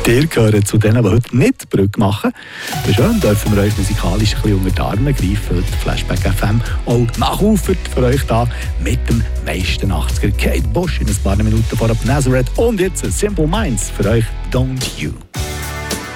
Ihr gehört zu denen, die heute nicht die Brücke machen. Aber schön, dürfen wir euch musikalisch ein bisschen unter die Arme greifen. Heute Flashback FM auch nachufert für euch da mit dem meisten 80er Kate Bush in ein paar Minuten vor Nazareth. Und jetzt Simple Minds für euch, Don't You.